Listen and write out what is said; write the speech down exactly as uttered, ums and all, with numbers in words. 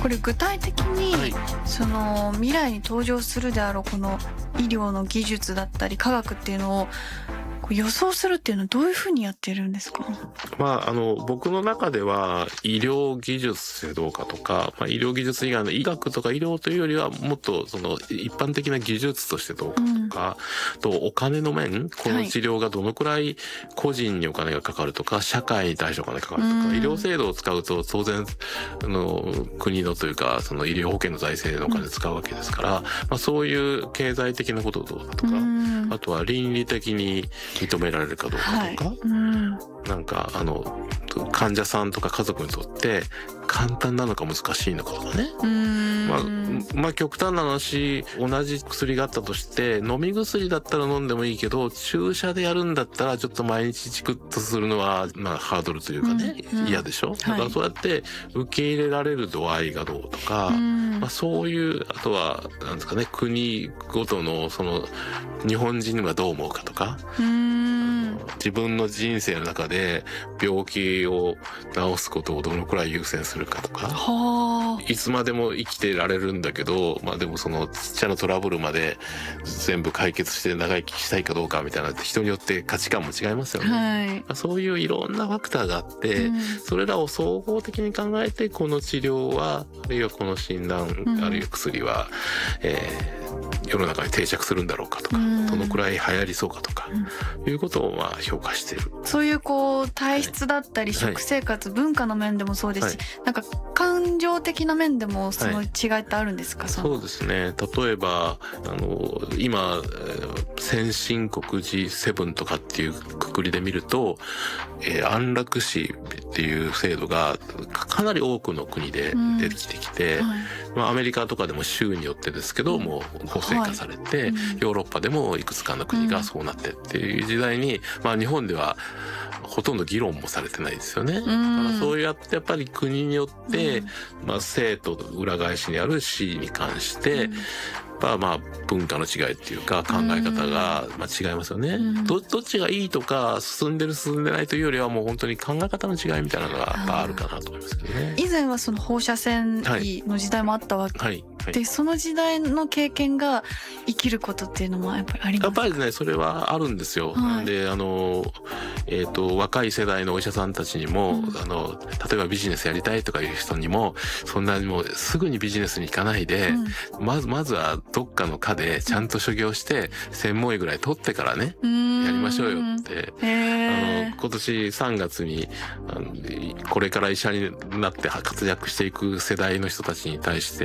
これ具体的に、はい、その未来に登場するであろうこの医療の技術だったり科学っていうのを予想するっていうのはどういうふうにやってるんですか？ まあ、あの僕の中では医療技術でどうかとか、まあ、医療技術以外の医学とか医療というよりはもっとその一般的な技術としてどうかとか、うん、とお金の面、この治療がどのくらい個人にお金がかかるとか、はい、社会に対してお金がかかるとか、うん、医療制度を使うと当然あの国のというかその医療保険の財政のお金を使うわけですから、うん、まあ、そういう経済的なことをどうかとか、うん、あとは倫理的に認められるかどうかとか、はい、うん、なんかあの患者さんとか家族にとって簡単なのか難しいのかとかね、うーん、まあ、まあ極端な話、同じ薬があったとして飲み薬だったら飲んでもいいけど注射でやるんだったらちょっと毎日チクッとするのは、まあ、ハードルというかね、うんうん、嫌でしょ、だからそうやって受け入れられる度合いがどうとか、はい、まあ、そういうあとはなんですかね、国ごとのその日本人がどう思うかとか、うーん、自分の人生の中で病気を治すことをどのくらい優先するかとか、いつまでも生きてられるんだけど、まあでもそのちっちゃなトラブルまで全部解決して長生きしたいかどうかみたいな人によって価値観も違いますよね、はい、そういういろんなファクターがあって、うん、それらを総合的に考えてこの治療はあるいはこの診断、うん、あるいは薬は、えー、世の中に定着するんだろうかとか、うん、どのくらい流行りそうかとか、うん、いうことをまあ評価している。 そういうこう体質だったり食生活、はい、文化の面でもそうですし、はい、なんか感情的な面でもその違いってあるんですか？はい、そそうですね。例えばあの今先進国 ジーセブン とかっていうくくりで見ると、えー、安楽死っていう制度がかなり多くの国で出てきて、うん、はい、まあ、アメリカとかでも州によってですけど、うん、もう法制化されて、はい、うん、ヨーロッパでもいくつかの国がそうなってっていう時代に、まあ日本ではほとんど議論もされてないですよね。だからそうやってやっぱり国によって、うん、まあ生と裏返しにある死に関して、うん、まあまあ文化の違いっていうか考え方がまあ違いますよね、うん、ど, どっちがいいとか進んでる進んでないというよりはもう本当に考え方の違いみたいなのがやっぱあるかなと思いますけどね。 以前はその放射線医の時代もあったわけ、はいはい、でその時代の経験が生きることっていうのもやっぱりありますか？ やっぱりねそれはあるんですよ、はい、であの、えーと、若い世代のお医者さんたちにも、うん、あの例えばビジネスやりたいとかいう人にもそんなにもうすぐにビジネスに行かないで、うん、まずまずはどっかの科でちゃんと修行して専門医ぐらい取ってからね、うん、やりましょうよって、あの今年さんがつにあのこれから医者になって活躍していく世代の人たちに対して